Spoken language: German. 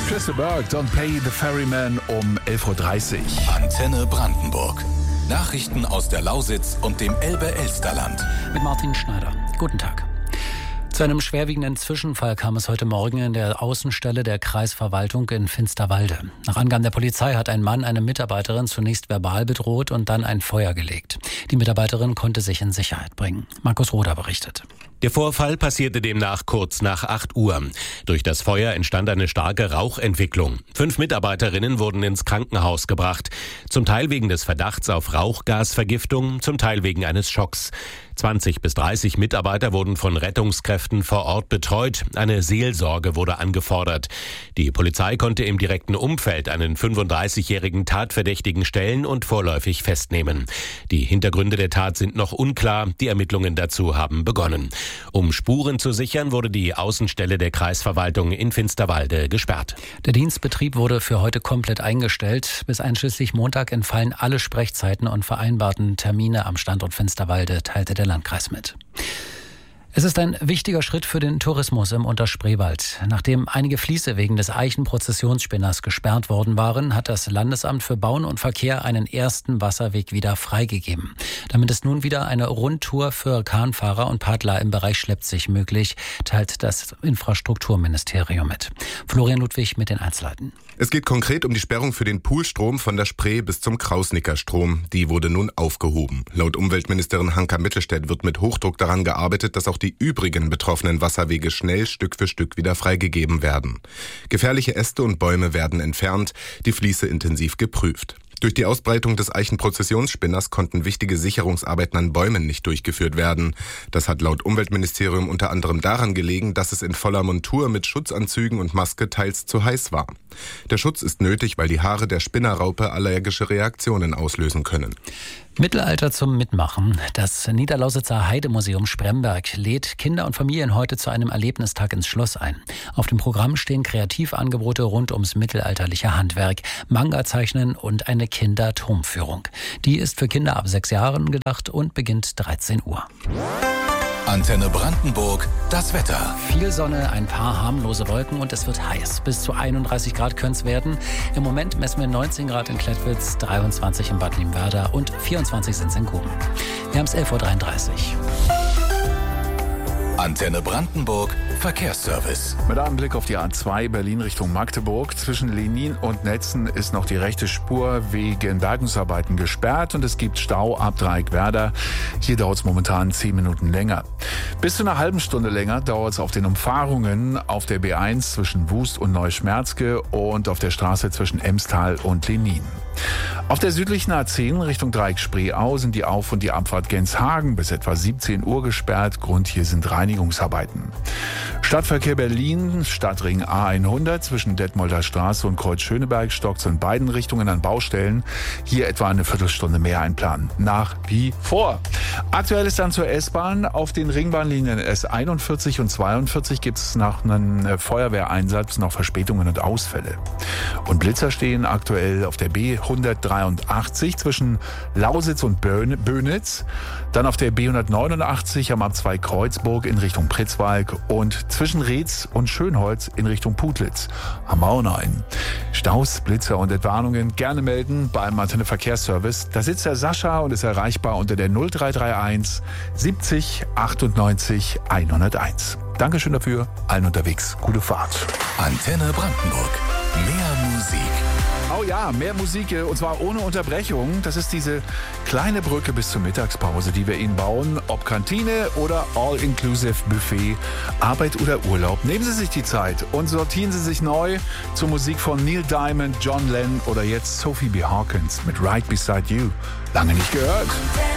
Crystal Burke, Don't Pay the Ferryman um 11.30 Uhr. Antenne Brandenburg. Nachrichten aus der Lausitz und dem Elbe-Elsterland. Mit Martin Schneider. Guten Tag. Zu einem schwerwiegenden Zwischenfall kam es heute Morgen in der Außenstelle der Kreisverwaltung in Finsterwalde. Nach Angaben der Polizei hat ein Mann eine Mitarbeiterin zunächst verbal bedroht und dann ein Feuer gelegt. Die Mitarbeiterin konnte sich in Sicherheit bringen. Markus Roder berichtet. Der Vorfall passierte demnach kurz nach 8 Uhr. Durch das Feuer entstand eine starke Rauchentwicklung. 5 Mitarbeiterinnen wurden ins Krankenhaus gebracht. Zum Teil wegen des Verdachts auf Rauchgasvergiftung, zum Teil wegen eines Schocks. 20 bis 30 Mitarbeiter wurden von Rettungskräften vor Ort betreut. Eine Seelsorge wurde angefordert. Die Polizei konnte im direkten Umfeld einen 35-jährigen Tatverdächtigen stellen und vorläufig festnehmen. Die Hintergründe der Tat sind noch unklar. Die Ermittlungen dazu haben begonnen. Um Spuren zu sichern, wurde die Außenstelle der Kreisverwaltung in Finsterwalde gesperrt. Der Dienstbetrieb wurde für heute komplett eingestellt. Bis einschließlich Montag entfallen alle Sprechzeiten und vereinbarten Termine am Standort Finsterwalde, teilte der Landkreis mit. Es ist ein wichtiger Schritt für den Tourismus im Unterspreewald. Nachdem einige Fließe wegen des Eichenprozessionsspinners gesperrt worden waren, hat das Landesamt für Bauen und Verkehr einen ersten Wasserweg wieder freigegeben. Damit ist nun wieder eine Rundtour für Kahnfahrer und Paddler im Bereich Schleppzig möglich, teilt das Infrastrukturministerium mit. Florian Ludwig mit den Einzelheiten. Es geht konkret um die Sperrung für den Poolstrom von der Spree bis zum Krausnicker-Strom. Die wurde nun aufgehoben. Laut Umweltministerin Hanka Mittelstädt wird mit Hochdruck daran gearbeitet, dass auch die übrigen betroffenen Wasserwege schnell Stück für Stück wieder freigegeben werden. Gefährliche Äste und Bäume werden entfernt, die Fließe intensiv geprüft. Durch die Ausbreitung des Eichenprozessionsspinners konnten wichtige Sicherungsarbeiten an Bäumen nicht durchgeführt werden. Das hat laut Umweltministerium unter anderem daran gelegen, dass es in voller Montur mit Schutzanzügen und Maske teils zu heiß war. Der Schutz ist nötig, weil die Haare der Spinnerraupe allergische Reaktionen auslösen können. Mittelalter zum Mitmachen. Das Niederlausitzer Heidemuseum Spremberg lädt Kinder und Familien heute zu einem Erlebnistag ins Schloss ein. Auf dem Programm stehen Kreativangebote rund ums mittelalterliche Handwerk, Manga-Zeichnen und eine Kinderturmführung. Die ist für Kinder ab 6 Jahren gedacht und beginnt 13 Uhr. Antenne Brandenburg, das Wetter. Viel Sonne, ein paar harmlose Wolken und es wird heiß. Bis zu 31 Grad können es werden. Im Moment messen wir 19 Grad in Klettwitz, 23 in Bad Limwerder und 24 sind es in Guben. Wir haben es 11.33 Uhr. Antenne Brandenburg, Verkehrsservice. Mit einem Blick auf die A2 Berlin Richtung Magdeburg. Zwischen Lenin und Netzen ist noch die rechte Spur wegen Bergungsarbeiten gesperrt und es gibt Stau ab Dreieckwerder. Hier dauert es momentan 10 Minuten länger. Bis zu einer halben Stunde länger dauert es auf den Umfahrungen auf der B1 zwischen Wust und Neuschmerzke und auf der Straße zwischen Emstal und Lenin. Auf der südlichen A10 Richtung Dreieck Spreeau sind die Auf- und die Abfahrt Genshagen bis etwa 17 Uhr gesperrt. Grund hier sind Reinigungsarbeiten. Stadtverkehr Berlin, Stadtring A100 zwischen Detmolder Straße und Kreuz Schöneberg stockt in beiden Richtungen an Baustellen. Hier etwa eine Viertelstunde mehr einplanen. Nach wie vor. Aktuell ist dann zur S-Bahn. Auf den Ringbahnlinien S41 und 42 gibt es nach einem Feuerwehreinsatz noch Verspätungen und Ausfälle. Und Blitzer stehen aktuell auf der B183 zwischen Lausitz und Bönitz. Dann auf der B189 am A2 Kreuzburg in Richtung Pritzwalk und zwischen Reetz und Schönholz in Richtung Putlitz. Haben wir auch noch einen. Staus, Blitzer und Entwarnungen gerne melden beim Antenne Verkehrsservice. Da sitzt der Sascha und ist erreichbar unter der 0331 70 98 101. Dankeschön dafür. Allen unterwegs. Gute Fahrt. Antenne Brandenburg. Mehr Musik. Oh ja, mehr Musik und zwar ohne Unterbrechung. Das ist diese kleine Brücke bis zur Mittagspause, die wir Ihnen bauen. Ob Kantine oder All-Inclusive Buffet, Arbeit oder Urlaub. Nehmen Sie sich die Zeit und sortieren Sie sich neu zur Musik von Neil Diamond, John Lennon oder jetzt Sophie B. Hawkins mit Right Beside You. Lange nicht gehört.